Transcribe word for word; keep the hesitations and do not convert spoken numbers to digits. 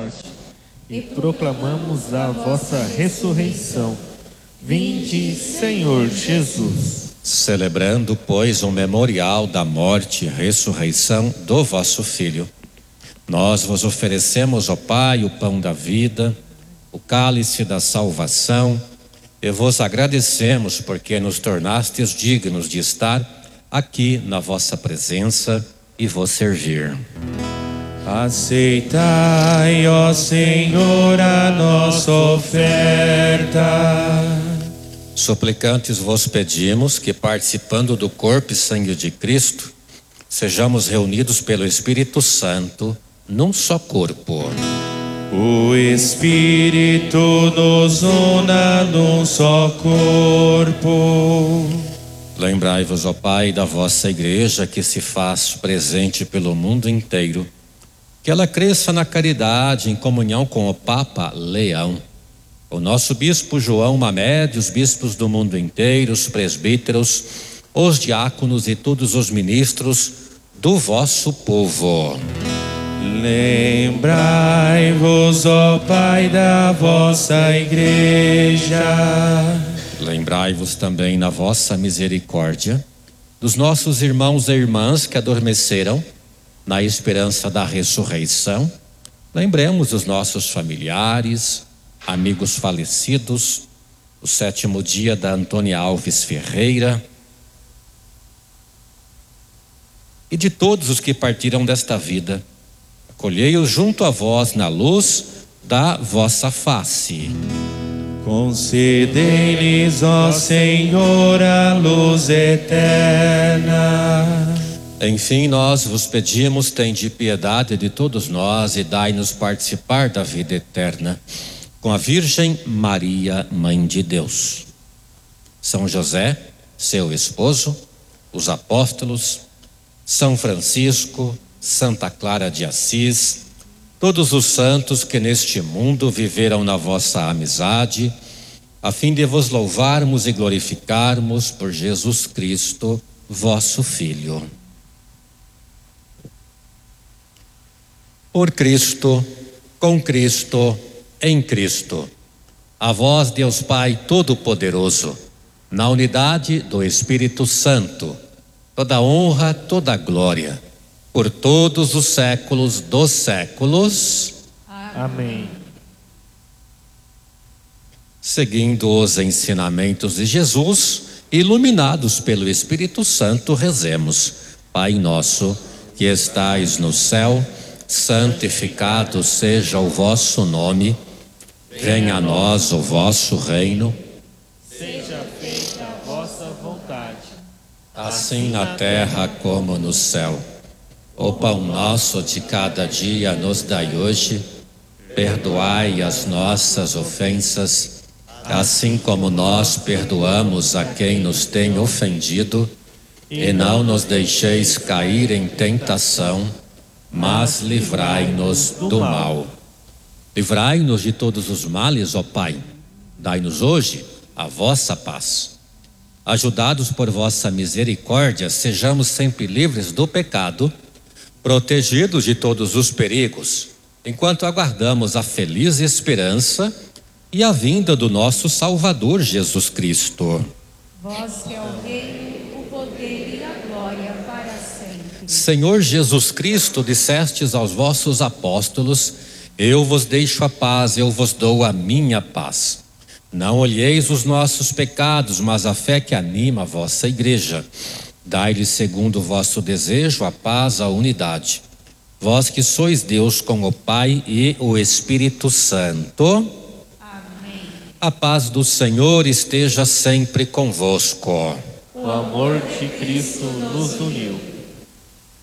morte e proclamamos a vossa ressurreição. Vinde, Senhor Jesus. Celebrando, pois, o memorial da morte e ressurreição do vosso Filho, nós vos oferecemos, ó Pai, o pão da vida, o cálice da salvação, e vos agradecemos porque nos tornastes dignos de estar aqui na vossa presença e vos servir. Aceitai, ó Senhor, a nossa oferta. Suplicantes vos pedimos que, participando do corpo e sangue de Cristo, sejamos reunidos pelo Espírito Santo num só corpo. O Espírito nos una num só corpo. Lembrai-vos, ó Pai, da vossa igreja que se faz presente pelo mundo inteiro, que ela cresça na caridade, em comunhão com o Papa Leão, o nosso bispo João Mamed, os bispos do mundo inteiro, os presbíteros, os diáconos e todos os ministros do vosso povo. Lembrai-vos, ó Pai, da vossa igreja. Lembrai-vos também na vossa misericórdia dos nossos irmãos e irmãs que adormeceram na esperança da ressurreição. Lembremos os nossos familiares, amigos falecidos, o sétimo dia da Antônia Alves Ferreira e de todos os que partiram desta vida. Acolhei-os junto a vós na luz da vossa face. Concedei-lhes, ó Senhor, a luz eterna. Enfim, nós vos pedimos, tende piedade de todos nós e dai-nos participar da vida eterna com a Virgem Maria, Mãe de Deus, São José, seu esposo, os apóstolos, São Francisco, Santa Clara de Assis, todos os santos que neste mundo viveram na vossa amizade, a fim de vos louvarmos e glorificarmos por Jesus Cristo, vosso Filho. Por Cristo, com Cristo, em Cristo, a vós, Deus Pai Todo-Poderoso, na unidade do Espírito Santo, toda honra, toda glória, por todos os séculos dos séculos. Amém. Seguindo os ensinamentos de Jesus, iluminados pelo Espírito Santo, rezemos: Pai nosso, que estais no céu, santificado seja o vosso nome. Venha a nós o vosso reino. Seja feita a vossa vontade, assim na terra como no céu. O pão nosso de cada dia nos dai hoje. Perdoai as nossas ofensas, assim como nós perdoamos a quem nos tem ofendido. E não nos deixeis cair em tentação, mas livrai-nos do mal. Livrai-nos de todos os males, ó Pai. Dai-nos hoje a vossa paz. Ajudados por vossa misericórdia, sejamos sempre livres do pecado, protegidos de todos os perigos, enquanto aguardamos a feliz esperança e a vinda do nosso Salvador Jesus Cristo. Vós que é o reino, o poder e a glória para sempre. Senhor Jesus Cristo, dissestes aos vossos apóstolos: eu vos deixo a paz, eu vos dou a minha paz. Não olheis os nossos pecados, mas a fé que anima a vossa igreja. Dai-lhe segundo o vosso desejo a paz, a unidade. Vós que sois Deus com o Pai e o Espírito Santo. Amém. A paz do Senhor esteja sempre convosco. o amor de Cristo nos uniu.